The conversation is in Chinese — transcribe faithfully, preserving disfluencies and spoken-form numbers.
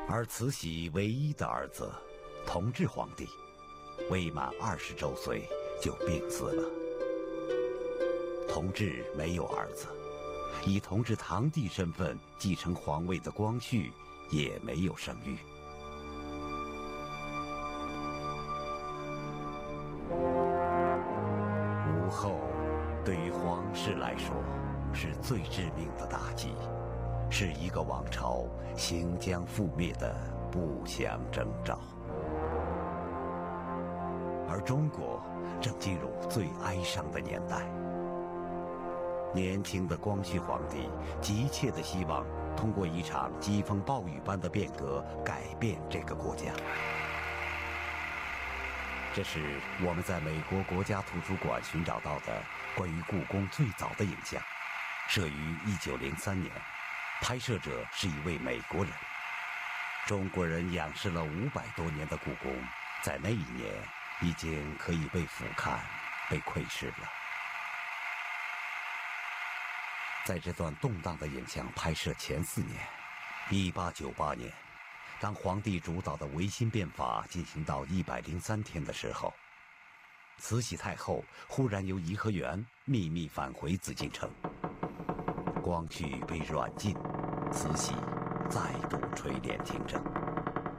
而慈禧唯一的儿子同治皇帝，未满二十周岁就病死了。同治没有儿子，以同治堂弟身份继承皇位的光绪也没有生育。武后对于皇室来说是最致命的打击，是一个王朝行将覆灭的不祥征兆。而中国正进入最哀伤的年代。年轻的光绪皇帝急切地希望通过一场疾风暴雨般的变革改变这个国家。这是我们在美国国家图书馆寻找到的关于故宫最早的影像，摄于一九零三年，拍摄者是一位美国人。中国人仰视了五百多年的故宫，在那一年已经可以被俯瞰、被窥视了。在这段动荡的影像拍摄前四年，一八九八年，当皇帝主导的维新变法进行到一百零三天的时候，慈禧太后忽然由颐和园秘密返回紫禁城，光绪被软禁，慈禧再度垂帘听政。